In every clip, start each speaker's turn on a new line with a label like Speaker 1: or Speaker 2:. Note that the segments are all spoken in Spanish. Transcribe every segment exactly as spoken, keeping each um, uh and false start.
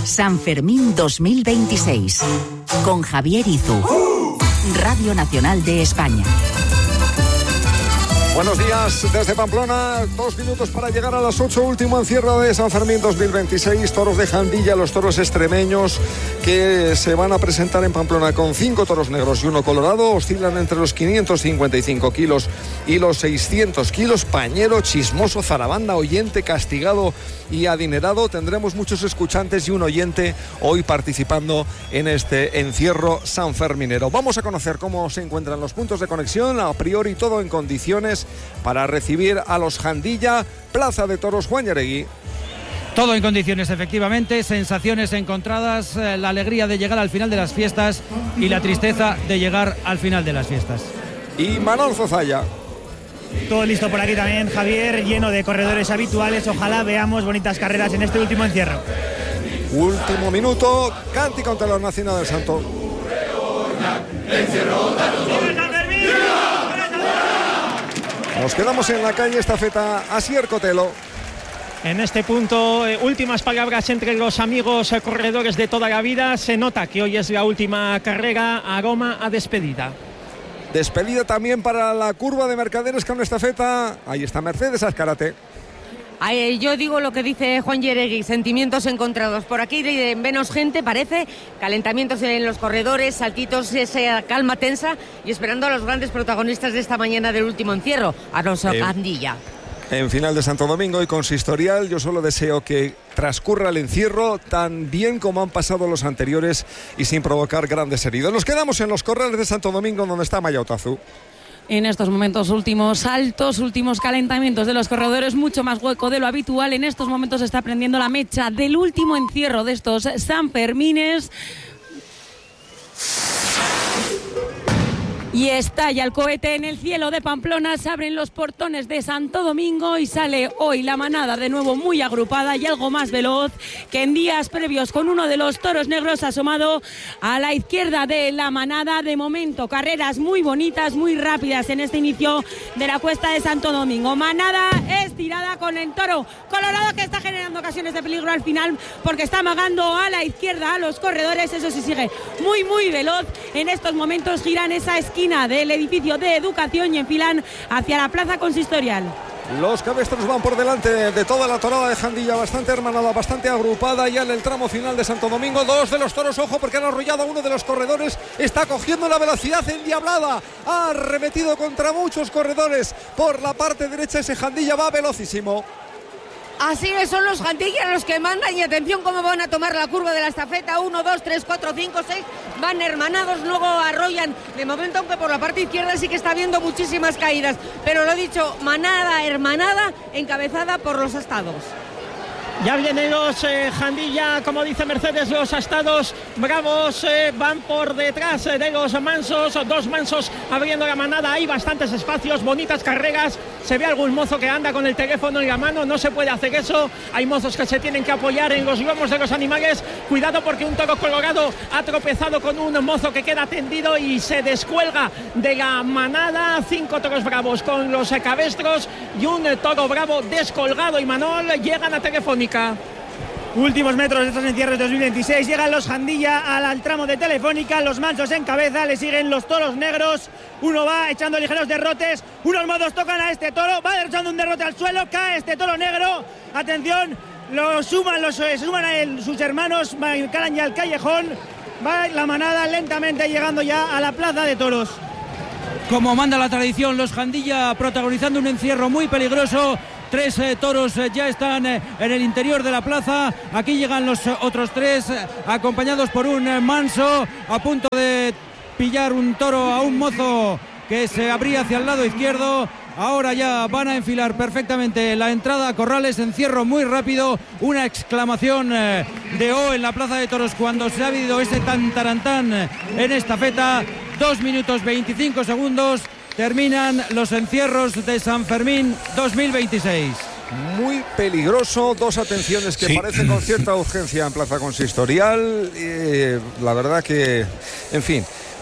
Speaker 1: San Fermín dos mil veintiséis, con Javier Izu, Radio Nacional de España.
Speaker 2: Buenos días desde Pamplona, dos minutos para llegar a las ocho, último encierro de San Fermín dos mil veintiséis, toros de Jandilla, los toros extremeños que se van a presentar en Pamplona con cinco toros negros y uno colorado, oscilan entre los quinientos cincuenta y cinco kilos y los seiscientos kilos, pañero, chismoso, zarabanda, oyente, castigado y adinerado. Tendremos muchos escuchantes y un oyente hoy participando en este encierro sanferminero. Vamos a conocer cómo se encuentran los puntos de conexión, a priori todo en condiciones para recibir a los Jandilla, Plaza de Toros Juan Llarregui.
Speaker 3: Todo en condiciones, efectivamente, sensaciones encontradas, eh, la alegría de llegar al final de las fiestas y la tristeza de llegar al final de las fiestas.
Speaker 2: Y Manol Zozaya.
Speaker 4: Todo listo por aquí también, Javier, lleno de corredores habituales. Ojalá veamos bonitas carreras en este último encierro.
Speaker 2: Último minuto, cántico ante la Nacional del Santo. Nos quedamos en la calle estafeta Asier Cotelo.
Speaker 5: En este punto, eh, últimas palabras entre los amigos eh, corredores de toda la vida. Se nota que hoy es la última carrera, aroma a despedida.
Speaker 2: Despedida también para la curva de Mercaderes con estafeta. Ahí está Mercedes Azcárate.
Speaker 6: Ay, yo digo lo que dice Juan Llarregui, sentimientos encontrados. Por aquí menos gente, parece, calentamientos en los corredores, saltitos, esa calma tensa y esperando a los grandes protagonistas de esta mañana del último encierro, a los Jandilla.
Speaker 2: Eh, en final de Santo Domingo y consistorial, yo solo deseo que transcurra el encierro tan bien como han pasado los anteriores y sin provocar grandes heridos. Nos quedamos en los corrales de Santo Domingo donde está Maya Otazu.
Speaker 7: En estos momentos, últimos saltos, últimos calentamientos de los corredores, mucho más hueco de lo habitual. En estos momentos se está prendiendo la mecha del último encierro de estos Sanfermines. Y estalla el cohete en el cielo de Pamplona, se abren los portones de Santo Domingo y sale hoy la manada de nuevo muy agrupada y algo más veloz que en días previos, con uno de los toros negros asomado a la izquierda de la manada. De momento, carreras muy bonitas, muy rápidas en este inicio de la cuesta de Santo Domingo. Manada estirada con el toro colorado que está generando ocasiones de peligro al final porque está amagando a la izquierda a los corredores. Eso sí, sigue muy muy veloz. En estos momentos giran esa esquina del edificio de Educación y enfilan hacia la plaza consistorial.
Speaker 2: Los cabestros van por delante de toda la torada de Jandilla, bastante hermanada, bastante agrupada ya en el tramo final de Santo Domingo. Dos de los toros, ojo, porque han arrollado a uno de los corredores, está cogiendo la velocidad endiablada, ha arremetido contra muchos corredores por la parte derecha. Ese Jandilla va velocísimo.
Speaker 6: Así es, son los Jandilla los que mandan y atención cómo van a tomar la curva de la estafeta. Uno, dos, tres, cuatro, cinco, seis, van hermanados, luego arrollan. De momento, aunque por la parte izquierda sí que está habiendo muchísimas caídas, pero lo he dicho, manada hermanada encabezada por los astados.
Speaker 5: Ya vienen los eh, Jandilla, como dice Mercedes, los astados bravos eh, van por detrás eh, de los mansos, dos mansos abriendo la manada. Hay bastantes espacios, bonitas carreras, se ve algún mozo que anda con el teléfono en la mano, no se puede hacer eso. Hay mozos que se tienen que apoyar en los lomos de los animales. Cuidado porque un toro colorado ha tropezado con un mozo que queda tendido y se descuelga de la manada. Cinco toros bravos con los eh, cabestros y un eh, toro bravo descolgado. Y Manol llegan a Telefónica.
Speaker 4: Últimos metros de estos encierros dos mil veintiséis, llegan los Jandilla al, al tramo de Telefónica, los mansos en cabeza, le siguen los toros negros, uno va echando ligeros derrotes, unos modos tocan a este toro, va echando un derrote al suelo, cae este toro negro, atención, lo suman, los, eh, suman a él, sus hermanos, calan ya al callejón, va la manada lentamente llegando ya a la plaza de toros.
Speaker 3: Como manda la tradición, los Jandilla protagonizando un encierro muy peligroso. Tres eh, toros eh, ya están eh, en el interior de la plaza. Aquí llegan los eh, otros tres, eh, acompañados por un eh, manso, a punto de pillar un toro a un mozo que se abría hacia el lado izquierdo. Ahora ya van a enfilar perfectamente la entrada a corrales, encierro muy rápido, una exclamación eh, de O en la plaza de toros cuando se ha habido ese tantarantán eh, en estafeta. Dos minutos veinticinco segundos. Terminan los encierros de San Fermín dos mil veintiséis.
Speaker 2: Muy peligroso, dos atenciones que sí parecen con cierta urgencia en plaza consistorial. Eh, la verdad que, en fin,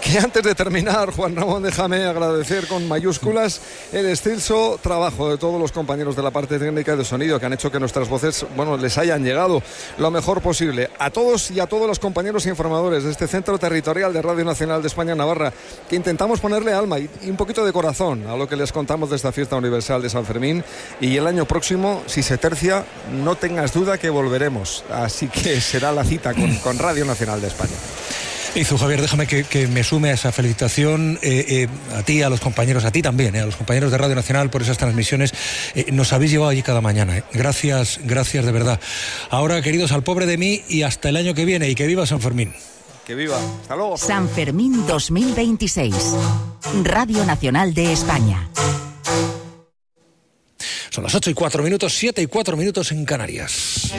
Speaker 2: que antes de terminar, Juan Ramón, déjame agradecer con mayúsculas el excelso trabajo de todos los compañeros de la parte técnica de sonido que han hecho que nuestras voces, bueno, les hayan llegado lo mejor posible. A todos y a todos los compañeros informadores de este centro territorial de Radio Nacional de España Navarra, que intentamos ponerle alma y, y un poquito de corazón a lo que les contamos de esta fiesta universal de San Fermín. Y el año próximo, si se tercia, no tengas duda que volveremos. Así que será la cita con, con Radio Nacional de España.
Speaker 8: Izu, Javier, déjame que, que me sume a esa felicitación eh, eh, a ti, a los compañeros, a ti también, eh, a los compañeros de Radio Nacional por esas transmisiones. Eh, nos habéis llevado allí cada mañana. Eh. Gracias, gracias de verdad. Ahora, queridos, al pobre de mí y hasta el año que viene. Y que viva San Fermín.
Speaker 2: Que viva. Hasta luego.
Speaker 1: San Fermín dos mil veintiséis. Radio Nacional de España.
Speaker 8: Son las ocho y cuatro minutos, siete y cuatro minutos en Canarias.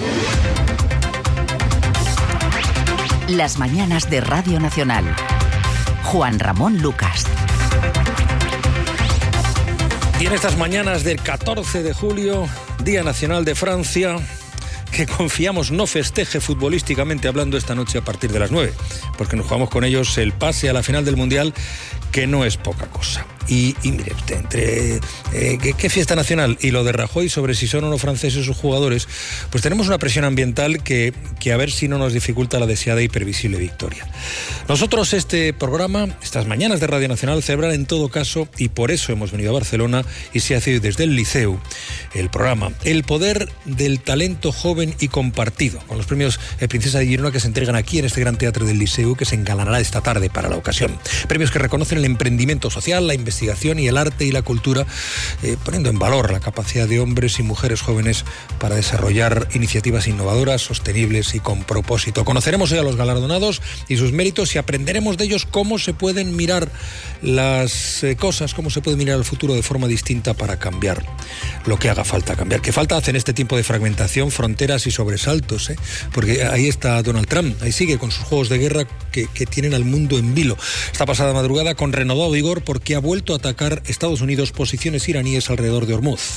Speaker 1: Las mañanas de Radio Nacional. Juan Ramón Lucas.
Speaker 8: Y en estas mañanas del catorce de julio, Día Nacional de Francia, que confiamos no festeje futbolísticamente hablando esta noche a partir de las nueve, porque nos jugamos con ellos el pase a la final del Mundial, que no es poca cosa. Y, y mire usted, entre eh, ¿qué, qué fiesta nacional y lo de Rajoy sobre si son o no franceses sus jugadores, pues tenemos una presión ambiental que, que a ver si no nos dificulta la deseada y previsible victoria. Nosotros este programa, estas mañanas de Radio Nacional, celebran en todo caso, y por eso hemos venido a Barcelona y se hace desde el Liceu, el programa El Poder del Talento Joven y Compartido, con los premios eh, Princesa de Girona que se entregan aquí en este gran teatro del Liceu, que se engalanará esta tarde para la ocasión. Premios que reconocen el emprendimiento social, la investigación y el arte y la cultura, eh, poniendo en valor la capacidad de hombres y mujeres jóvenes para desarrollar iniciativas innovadoras, sostenibles y con propósito. Conoceremos hoy a los galardonados y sus méritos y aprenderemos de ellos cómo se pueden mirar las eh, cosas, cómo se puede mirar el futuro de forma distinta para cambiar lo que haga falta cambiar. ¿Qué falta hace en este tiempo de fragmentación, fronteras y sobresaltos? ¿eh? Porque ahí está Donald Trump, ahí sigue con sus juegos de guerra que, que tienen al mundo en vilo. Esta pasada madrugada con renovado vigor porque ha vuelto a atacar Estados Unidos posiciones iraníes alrededor de Hormuz.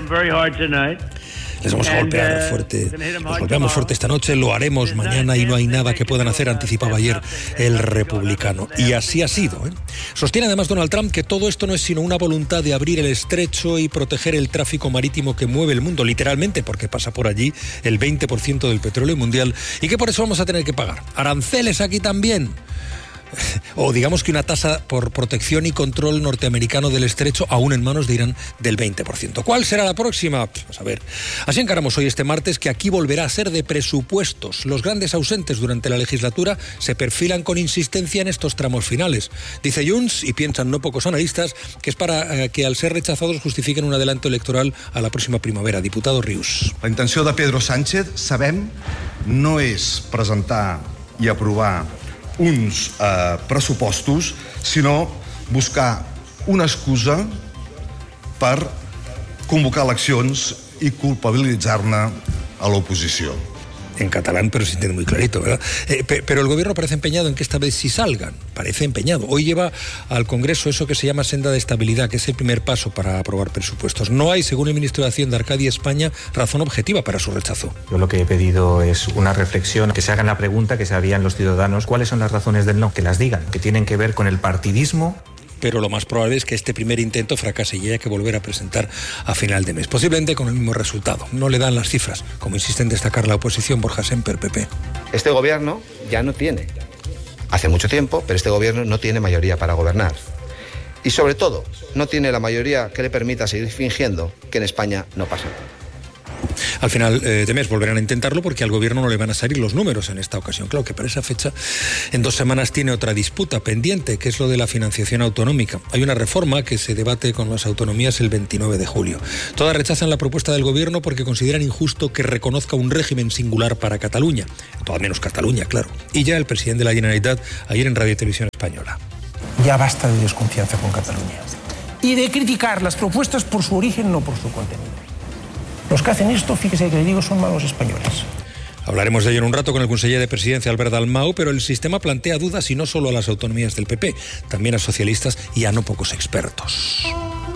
Speaker 8: Les vamos a golpear fuerte, los golpeamos fuerte esta noche, lo haremos mañana y no hay nada que puedan hacer, anticipaba ayer el republicano. Y así ha sido. ¿eh? Sostiene además Donald Trump que todo esto no es sino una voluntad de abrir el estrecho y proteger el tráfico marítimo que mueve el mundo, literalmente, porque pasa por allí el veinte por ciento del petróleo mundial y que por eso vamos a tener que pagar aranceles aquí también. O digamos que una tasa por protección y control norteamericano del estrecho, aún en manos de Irán, del veinte por ciento. ¿Cuál será la próxima? Pues a ver. Así encaramos hoy este martes, que aquí volverá a ser de presupuestos. Los grandes ausentes durante la legislatura se perfilan con insistencia en estos tramos finales. Dice Junts, y piensan no pocos analistas, que es para eh, que al ser rechazados justifiquen un adelanto electoral a la próxima primavera. Diputado Rius.
Speaker 9: La intenció de Pedro Sánchez, sabem, no és presentar i aprovar uns eh, pressupostos, sinó buscar una excusa per convocar eleccions i culpabilitzar-ne a l'oposició.
Speaker 8: En catalán, pero se entiende muy clarito, ¿verdad? Eh, pe- pero el gobierno parece empeñado en que esta vez sí salgan. Parece empeñado. Hoy lleva al Congreso eso que se llama senda de estabilidad, que es el primer paso para aprobar presupuestos. No hay, según el ministro de Hacienda, Arcadia España, razón objetiva para su rechazo.
Speaker 10: Yo lo que he pedido es una reflexión, que se hagan la pregunta que se harían los ciudadanos. ¿Cuáles son las razones del no? Que las digan, que tienen que ver con el partidismo.
Speaker 8: Pero lo más probable es que este primer intento fracase y haya que volver a presentar a final de mes, posiblemente con el mismo resultado. No le dan las cifras, como insiste en destacar la oposición. Borja Semper, P P.
Speaker 11: Este gobierno ya no tiene, hace mucho tiempo, pero este gobierno no tiene mayoría para gobernar. Y sobre todo, no tiene la mayoría que le permita seguir fingiendo que en España no pasa nada.
Speaker 8: Al final eh, de mes volverán a intentarlo porque al gobierno no le van a salir los números en esta ocasión. Claro que para esa fecha, en dos semanas, tiene otra disputa pendiente, que es lo de la financiación autonómica. Hay una reforma que se debate con las autonomías el veintinueve de julio. Todas rechazan la propuesta del gobierno porque consideran injusto que reconozca un régimen singular para Cataluña. Todo menos Cataluña, claro. Y ya el presidente de la Generalitat, ayer en Radio y Televisión Española.
Speaker 12: Ya basta de desconfianza con Cataluña. Y de criticar las propuestas por su origen, no por su contenido. Los que hacen esto, fíjese que le digo, son malos españoles.
Speaker 8: Hablaremos de ello en un rato con el conseller de Presidencia, Albert Dalmau, pero el sistema plantea dudas y no solo a las autonomías del P P, también a socialistas y a no pocos expertos.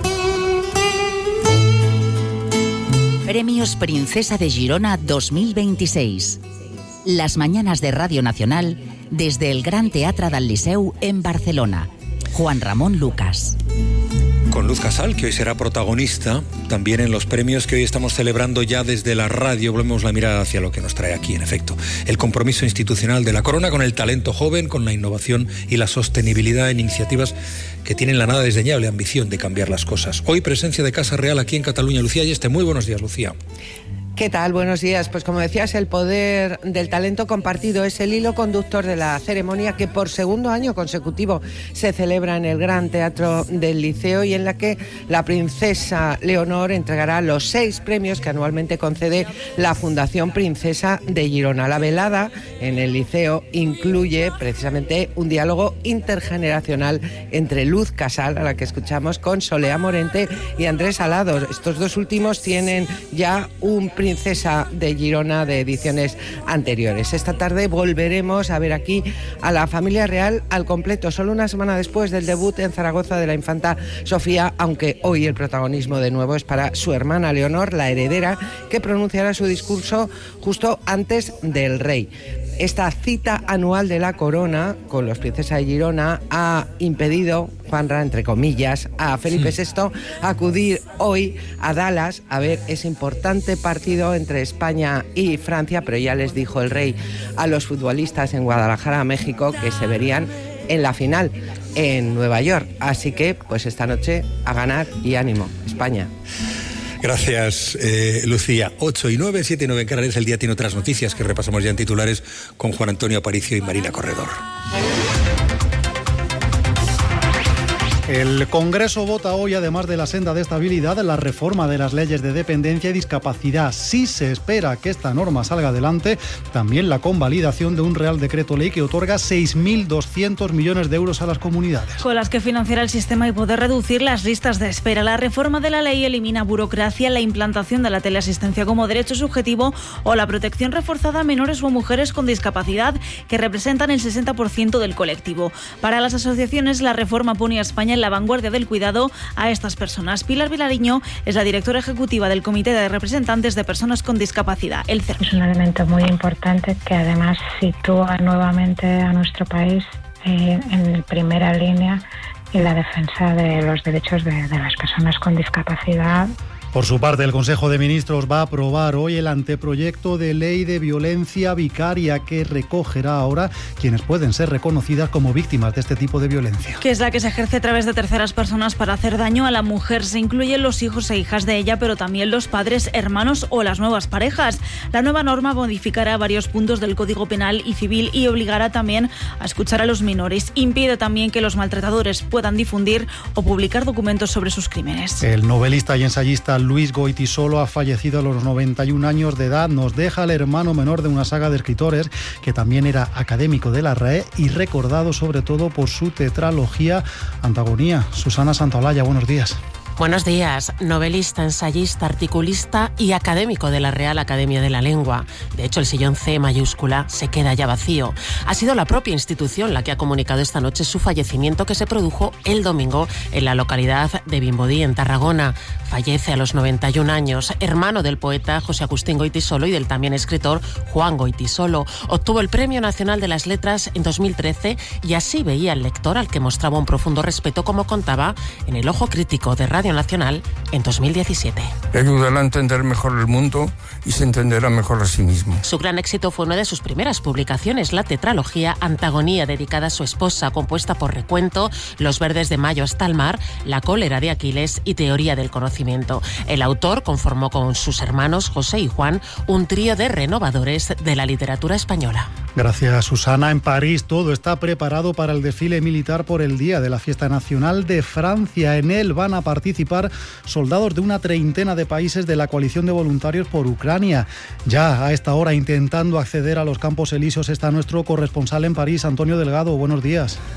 Speaker 1: Premios Princesa de Girona dos mil veintiséis. Las mañanas de Radio Nacional desde el Gran Teatre del Liceu en Barcelona. Juan Ramón Lucas.
Speaker 8: Con Luz Casal, que hoy será protagonista también en los premios que hoy estamos celebrando ya desde la radio. Volvemos la mirada hacia lo que nos trae aquí, en efecto. El compromiso institucional de la Corona con el talento joven, con la innovación y la sostenibilidad en iniciativas que tienen la nada desdeñable ambición de cambiar las cosas. Hoy presencia de Casa Real aquí en Cataluña. Lucía Ayeste, muy buenos días, Lucía.
Speaker 13: ¿Qué tal? Buenos días. Pues como decías, el poder del talento compartido es el hilo conductor de la ceremonia que por segundo año consecutivo se celebra en el Gran Teatro del Liceo y en la que la princesa Leonor entregará los seis premios que anualmente concede la Fundación Princesa de Girona. La velada en el Liceo incluye precisamente un diálogo intergeneracional entre Luz Casal, a la que escuchamos, con Solea Morente y Andrés Alado. Estos dos últimos tienen ya un Princesa de Girona de ediciones anteriores. Esta tarde volveremos a ver aquí a la familia real al completo, solo una semana después del debut en Zaragoza de la infanta Sofía, aunque hoy el protagonismo de nuevo es para su hermana Leonor, la heredera, que pronunciará su discurso justo antes del rey. Esta cita anual de la corona con los Princesas de Girona ha impedido, Juanra, entre comillas, a Felipe sexto acudir hoy a Dallas a ver ese importante partido entre España y Francia, pero ya les dijo el rey a los futbolistas en Guadalajara, México, que se verían en la final en Nueva York. Así que, pues esta noche a ganar y ánimo, España.
Speaker 8: Gracias, eh, Lucía. ocho y nueve, siete y nueve en Canarias. El día tiene otras noticias que repasamos ya en titulares con Juan Antonio Aparicio y Marina Corredor.
Speaker 14: El Congreso vota hoy, además de la senda de estabilidad, la reforma de las leyes de dependencia y discapacidad. Si se espera que esta norma salga adelante, también la convalidación de un Real Decreto Ley que otorga seis mil doscientos millones de euros a las comunidades.
Speaker 15: Con las que financiará el sistema y poder reducir las listas de espera. La reforma de la ley elimina burocracia, la implantación de la teleasistencia como derecho subjetivo o la protección reforzada a menores o mujeres con discapacidad, que representan el sesenta por ciento del colectivo. Para las asociaciones, la reforma pone a España en la vanguardia del cuidado a estas personas. Pilar Vilariño es la directora ejecutiva del Comité de Representantes de Personas con Discapacidad, el C E R.
Speaker 16: Es un elemento muy importante que además sitúa nuevamente a nuestro país eh, en primera línea en la defensa de los derechos de, de las personas con discapacidad.
Speaker 14: Por su parte, el Consejo de Ministros va a aprobar hoy el anteproyecto de ley de violencia vicaria que recogerá ahora quienes pueden ser reconocidas como víctimas de este tipo de violencia.
Speaker 15: Que es la que se ejerce a través de terceras personas para hacer daño a la mujer. Se incluyen los hijos e hijas de ella, pero también los padres, hermanos o las nuevas parejas. La nueva norma modificará varios puntos del Código Penal y Civil y obligará también a escuchar a los menores. Impide también que los maltratadores puedan difundir o publicar documentos sobre sus crímenes.
Speaker 14: El novelista y ensayista Luis Goytisolo ha fallecido a los noventa y un años de edad. Nos deja el hermano menor de una saga de escritores que también era académico de la R A E y recordado sobre todo por su tetralogía Antagonía. Susana Santaolalla, buenos días.
Speaker 17: Buenos días. Novelista, ensayista, articulista y académico de la Real Academia de la Lengua. De hecho, el sillón C mayúscula se queda ya vacío. Ha sido la propia institución la que ha comunicado esta noche su fallecimiento, que se produjo el domingo en la localidad de Vimbodí, en Tarragona. Fallece a los noventa y un años, hermano del poeta José Agustín Goytisolo y del también escritor Juan Goytisolo. Obtuvo el Premio Nacional de las Letras en dos mil trece y así veía el lector, al que mostraba un profundo respeto, como contaba en El Ojo Crítico de Radio Nacional en dos mil diecisiete.
Speaker 18: Ayudará a entender mejor el mundo y se entenderá mejor a sí mismo.
Speaker 17: Su gran éxito fue una de sus primeras publicaciones, la tetralogía Antagonía, dedicada a su esposa, compuesta por Recuento, Los verdes de mayo hasta el mar, La cólera de Aquiles y Teoría del conocimiento. El autor conformó con sus hermanos José y Juan un trío de renovadores de la literatura española.
Speaker 14: Gracias, Susana. En París todo está preparado para el desfile militar por el Día de la Fiesta Nacional de Francia. En él van a participar soldados de una treintena de países de la coalición de voluntarios por Ucrania. Ya a esta hora, intentando acceder a los Campos Elíseos, está nuestro corresponsal en París, Antonio Delgado. Buenos días.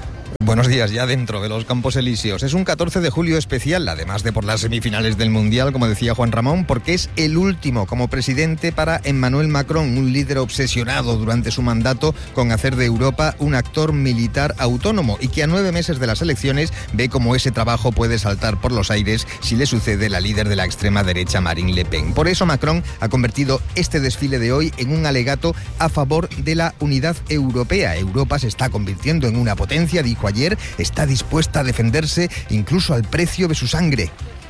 Speaker 19: Buenos días, ya dentro de los Campos Elíseos. Es un catorce de julio especial, además de por las semifinales del Mundial, como decía Juan Ramón, porque es el último como presidente para Emmanuel Macron, un líder obsesionado durante su mandato con hacer de Europa un actor militar autónomo y que a nueve meses de las elecciones ve cómo ese trabajo puede saltar por los aires si le sucede la líder de la extrema derecha Marine Le Pen. Por eso Macron ha convertido este desfile de hoy en un alegato a favor de la unidad europea. Europa se está convirtiendo en una potencia, dijo ayer, está dispuesta a defenderse incluso al precio de su sangre.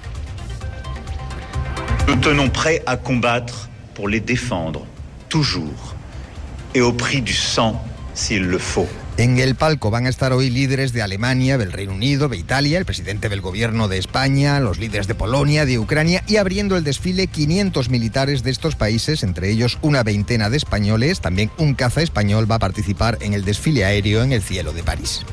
Speaker 20: Nous tenons prêts à combattre pour les défendre, toujours, et au prix du sang, s'il le faut.
Speaker 19: En el palco van a estar hoy líderes de Alemania, del Reino Unido, de Italia, el presidente del gobierno de España, los líderes de Polonia, de Ucrania y abriendo el desfile quinientos militares de estos países, entre ellos una veintena de españoles. También un caza español va a participar en el desfile aéreo en el cielo de París.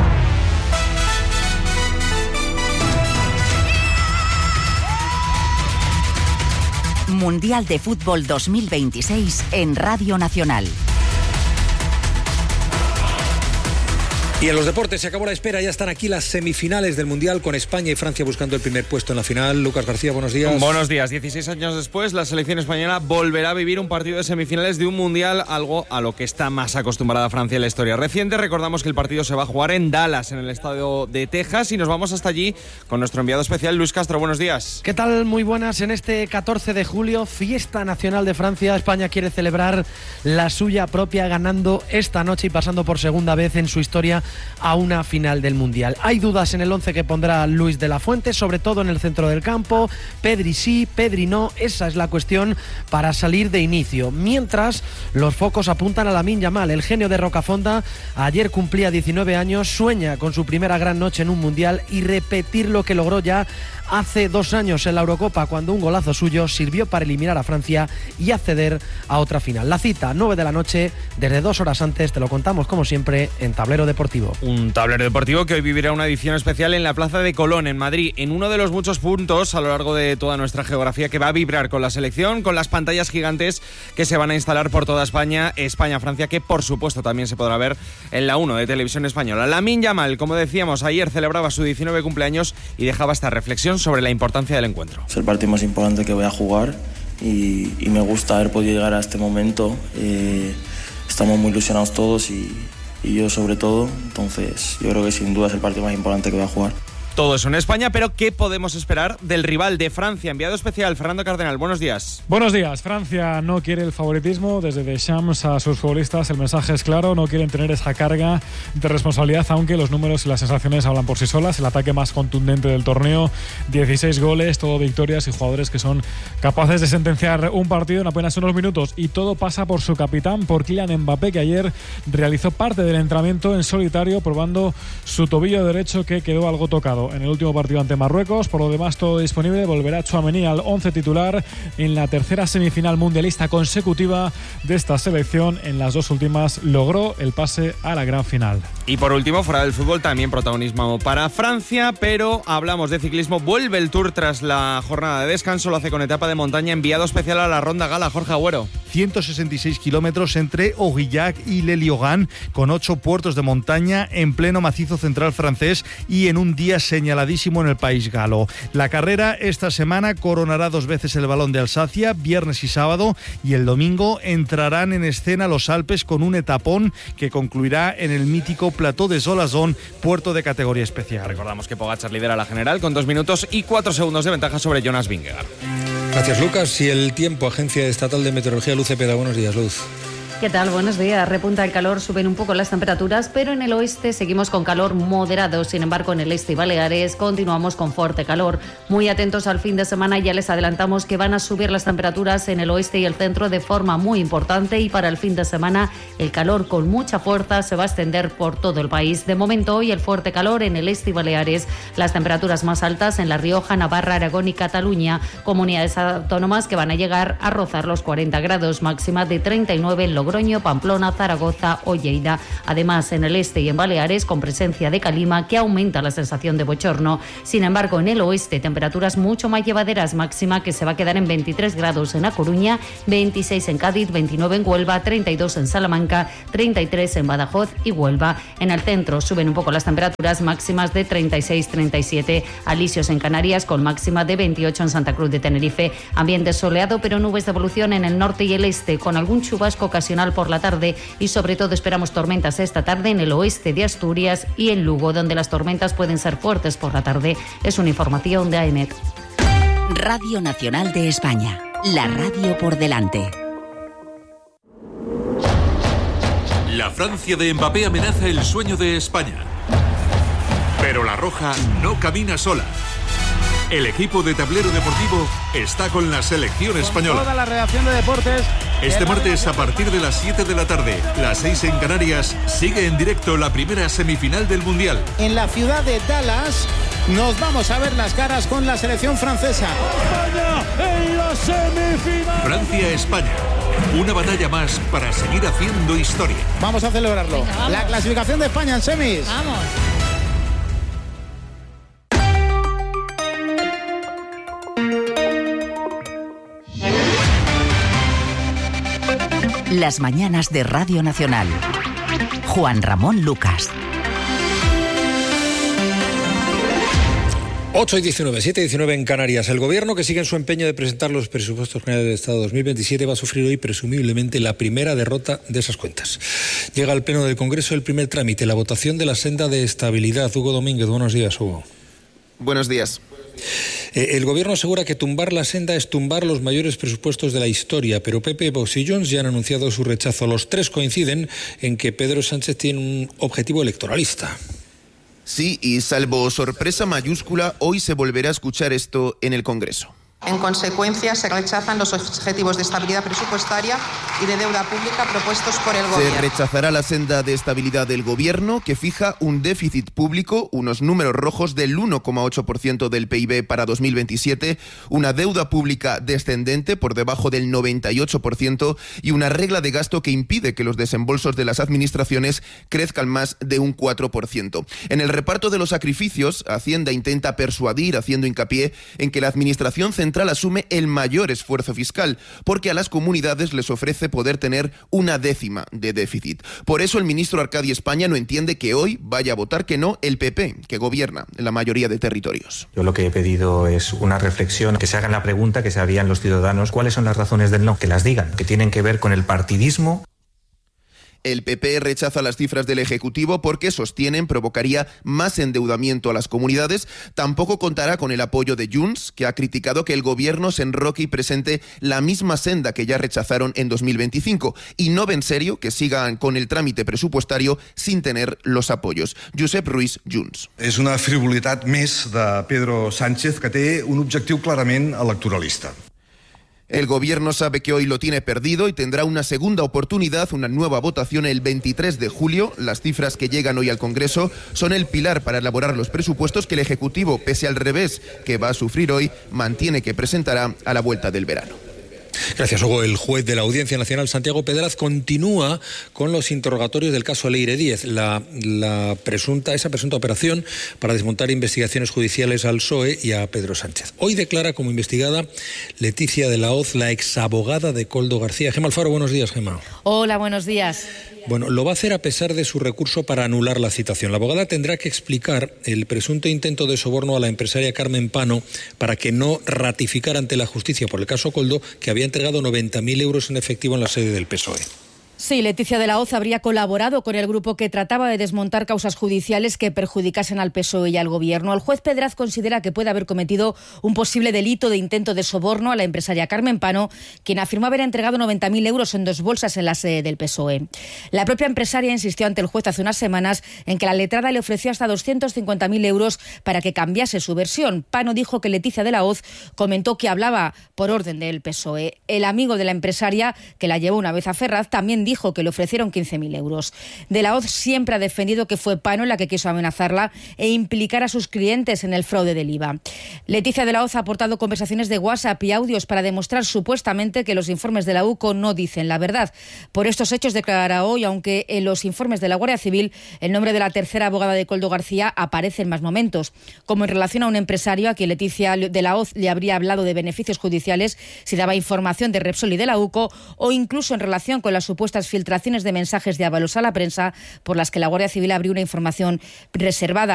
Speaker 1: Mundial de Fútbol dos mil veintiséis en Radio Nacional.
Speaker 8: Y en los deportes se acabó la espera, ya están aquí las semifinales del Mundial con España y Francia buscando el primer puesto en la final. Lucas García, buenos días.
Speaker 21: Buenos días. dieciséis años después, la selección española volverá a vivir un partido de semifinales de un Mundial, algo a lo que está más acostumbrada Francia en la historia reciente. Recordamos que el partido se va a jugar en Dallas, en el estadio de Texas, y nos vamos hasta allí con nuestro enviado especial, Luis Castro. Buenos días.
Speaker 22: ¿Qué tal? Muy buenas. En este catorce de julio, fiesta nacional de Francia. España quiere celebrar la suya propia, ganando esta noche y pasando por segunda vez en su historia a una final del Mundial. Hay dudas en el once que pondrá Luis de la Fuente, sobre todo en el centro del campo. Pedri sí, Pedri no, esa es la cuestión para salir de inicio. Mientras, los focos apuntan a Lamine Yamal, el genio de Rocafonda. Ayer cumplía diecinueve años, sueña con su primera gran noche en un Mundial y repetir lo que logró ya hace dos años en la Eurocopa, cuando un golazo suyo sirvió para eliminar a Francia y acceder a otra final. La cita, nueve de la noche, desde dos horas antes, te lo contamos como siempre en Tablero Deportivo.
Speaker 21: Un tablero deportivo que hoy vivirá una edición especial en la Plaza de Colón, en Madrid, en uno de los muchos puntos a lo largo de toda nuestra geografía que va a vibrar con la selección, con las pantallas gigantes que se van a instalar por toda España, España-Francia, que por supuesto también se podrá ver en la uno de Televisión Española. Lamine Yamal, como decíamos, ayer celebraba su diecinueve cumpleaños y dejaba esta reflexión sobre la importancia del encuentro.
Speaker 23: Es el partido más importante que voy a jugar y, y me gusta haber podido llegar a este momento. Eh, estamos muy ilusionados todos y, y yo sobre todo, entonces yo creo que sin duda es el partido más importante que voy a jugar.
Speaker 21: Todo eso en España, pero ¿qué podemos esperar del rival de Francia? Enviado especial, Fernando Cardenal, buenos días.
Speaker 24: Buenos días. Francia no quiere el favoritismo. Desde Deschamps a sus futbolistas el mensaje es claro, no quieren tener esa carga de responsabilidad, aunque los números y las sensaciones hablan por sí solas. El ataque más contundente del torneo, dieciséis goles, todo victorias y jugadores que son capaces de sentenciar un partido en apenas unos minutos. Y todo pasa por su capitán, por Kylian Mbappé, que ayer realizó parte del entrenamiento en solitario, probando su tobillo derecho que quedó algo tocado en el último partido ante Marruecos. Por lo demás, todo disponible. Volverá Tchouaméni al once titular en la tercera semifinal mundialista consecutiva de esta selección. En las dos últimas logró el pase a la gran final.
Speaker 21: Y por último, fuera del fútbol, también protagonismo para Francia, pero hablamos de ciclismo. Vuelve el Tour tras la jornada de descanso, lo hace con etapa de montaña. Enviado especial a la Ronda Gala, Jorge Agüero.
Speaker 25: ciento sesenta y seis kilómetros entre Aurillac y Le Liogán, con ocho puertos de montaña en pleno macizo central francés y en un día señaladísimo en el país galo. La carrera esta semana coronará dos veces el Balón de Alsacia, viernes y sábado, y el domingo entrarán en escena los Alpes con un etapón que concluirá en el mítico Plateau de Solazón, puerto de categoría especial.
Speaker 21: Recordamos que Pogačar lidera la general con dos minutos y cuatro segundos de ventaja sobre Jonas Vingegaard.
Speaker 8: Gracias, Lucas. Y el tiempo, Agencia Estatal de Meteorología, Luz Cepeda. Buenos días, Luz.
Speaker 26: ¿Qué tal? Buenos días. Repunta el calor, suben un poco las temperaturas, pero en el oeste seguimos con calor moderado. Sin embargo, en el este y Baleares continuamos con fuerte calor. Muy atentos al fin de semana, ya les adelantamos que van a subir las temperaturas en el oeste y el centro de forma muy importante, y para el fin de semana el calor con mucha fuerza se va a extender por todo el país. De momento, hoy el fuerte calor en el este y Baleares, las temperaturas más altas en La Rioja, Navarra, Aragón y Cataluña, comunidades autónomas que van a llegar a rozar los cuarenta grados, máxima de treinta y nueve en Logroño, Logroño, Pamplona, Zaragoza o Lleida. Además, en el este y en Baleares, con presencia de calima que aumenta la sensación de bochorno. Sin embargo, en el oeste, temperaturas mucho más llevaderas, máxima que se va a quedar en veintitrés grados en A Coruña, veintiséis en Cádiz, veintinueve en Huelva, treinta y dos en Salamanca, treinta y tres en Badajoz y Huelva. En el centro suben un poco las temperaturas, máximas de treinta y seis, treinta y siete. Alisios en Canarias, con máxima de veintiocho en Santa Cruz de Tenerife. Ambiente soleado, pero nubes de evolución en el norte y el este, con algún chubasco ocasional por la tarde, y sobre todo esperamos tormentas esta tarde en el oeste de Asturias y en Lugo, donde las tormentas pueden ser fuertes por la tarde. Es una información de A E M E T.
Speaker 1: Radio Nacional de España, la radio por delante.
Speaker 2: La Francia de Mbappé amenaza el sueño de España. Pero la Roja no camina sola. El equipo de Tablero Deportivo está con la selección española.
Speaker 3: Con toda la redacción de deportes.
Speaker 2: Este martes a partir de las siete de la tarde, las seis en Canarias, sigue en directo la primera semifinal del Mundial.
Speaker 3: En la ciudad de Dallas nos vamos a ver las caras con la selección francesa.
Speaker 2: España en la semifinal. Francia-España. Una batalla más para seguir haciendo historia.
Speaker 3: Vamos a celebrarlo.
Speaker 2: Venga, vamos.
Speaker 3: La clasificación de España en semis.
Speaker 2: Vamos.
Speaker 1: Las mañanas de Radio Nacional. Juan Ramón Lucas.
Speaker 8: ocho y diecinueve, siete y diecinueve en Canarias. El gobierno, que sigue en su empeño de presentar los presupuestos generales del Estado dos mil veintisiete, va a sufrir hoy presumiblemente la primera derrota de esas cuentas. Llega al Pleno del Congreso el primer trámite, la votación de la senda de estabilidad. Hugo Domínguez, buenos días, Hugo.
Speaker 4: Buenos días.
Speaker 8: Eh, el gobierno asegura que tumbar la senda es tumbar los mayores presupuestos de la historia, pero P P, Vox y Junts ya han anunciado su rechazo. Los tres coinciden en que Pedro Sánchez tiene un objetivo electoralista.
Speaker 4: Sí, y salvo sorpresa mayúscula, hoy se volverá a escuchar esto en el Congreso.
Speaker 5: En consecuencia, se rechazan los objetivos de estabilidad presupuestaria y de deuda pública propuestos por el Gobierno.
Speaker 4: Se rechazará la senda de estabilidad del Gobierno, que fija un déficit público, unos números rojos del uno coma ocho por ciento del P I B para dos mil veintisiete, una deuda pública descendente por debajo del noventa y ocho por ciento y una regla de gasto que impide que los desembolsos de las administraciones crezcan más de un cuatro por ciento. En el reparto de los sacrificios, Hacienda intenta persuadir, haciendo hincapié en que la Administración Central asume el mayor esfuerzo fiscal, porque a las comunidades les ofrece poder tener una décima de déficit. Por eso el ministro Arcadi España no entiende que hoy vaya a votar que no el P P, que gobierna en la mayoría de territorios.
Speaker 10: Yo lo que he pedido es una reflexión, que se hagan la pregunta que se harían los ciudadanos, ¿cuáles son las razones del no? Que las digan, que tienen que ver con el partidismo.
Speaker 4: El P P rechaza las cifras del Ejecutivo porque, sostienen, provocaría más endeudamiento a las comunidades. Tampoco contará con el apoyo de Junts, que ha criticado que el Gobierno se enroque y presente la misma senda que ya rechazaron en dos mil veinticinco. Y no ve en serio que sigan con el trámite presupuestario sin tener los apoyos. Josep Ruiz, Junts.
Speaker 9: És una frivolitat més de Pedro Sánchez, que té un objectiu clarament electoralista.
Speaker 4: El Gobierno sabe que hoy lo tiene perdido y tendrá una segunda oportunidad, una nueva votación el veintitrés de julio. Las cifras que llegan hoy al Congreso son el pilar para elaborar los presupuestos que el Ejecutivo, pese al revés que va a sufrir hoy, mantiene que presentará a la vuelta del verano.
Speaker 8: Gracias, Hugo. El juez de la Audiencia Nacional, Santiago Pedraz, continúa con los interrogatorios del caso Leire Díez, la, la presunta, esa presunta operación para desmontar investigaciones judiciales al P S O E y a Pedro Sánchez. Hoy declara como investigada Leticia de la Hoz, la exabogada de Koldo García. Gemma Alfaro, buenos días, Gemma.
Speaker 6: Hola, buenos días.
Speaker 8: Bueno, lo va a hacer a pesar de su recurso para anular la citación. La abogada tendrá que explicar el presunto intento de soborno a la empresaria Carmen Pano para que no ratificara ante la justicia por el caso Koldo que había entregado noventa mil euros en efectivo en la sede del P S O E.
Speaker 6: Sí, Leticia de la Hoz habría colaborado con el grupo que trataba de desmontar causas judiciales que perjudicasen al P S O E y al Gobierno. El juez Pedraz considera que puede haber cometido un posible delito de intento de soborno a la empresaria Carmen Pano, quien afirmó haber entregado noventa mil euros en dos bolsas en la sede del P S O E. La propia empresaria insistió ante el juez hace unas semanas en que la letrada le ofreció hasta doscientos cincuenta mil euros para que cambiase su versión. Pano dijo que Leticia de la Hoz comentó que hablaba por orden del P S O E. El amigo de la empresaria, que la llevó una vez a Ferraz, también dijo dijo que le ofrecieron quince mil euros. De la Hoz siempre ha defendido que fue Pano la que quiso amenazarla e implicar a sus clientes en el fraude del I V A. Leticia de la Hoz ha aportado conversaciones de WhatsApp y audios para demostrar supuestamente que los informes de la U C O no dicen la verdad. Por estos hechos declarará hoy, aunque en los informes de la Guardia Civil el nombre de la tercera abogada de Koldo García aparece en más momentos, como en relación a un empresario a quien Leticia de la Hoz le habría hablado de beneficios judiciales si daba información de Repsol y de la U C O, o incluso en relación con las supuestas filtraciones de mensajes de avalos a la prensa por las que la Guardia Civil abrió una información reservada.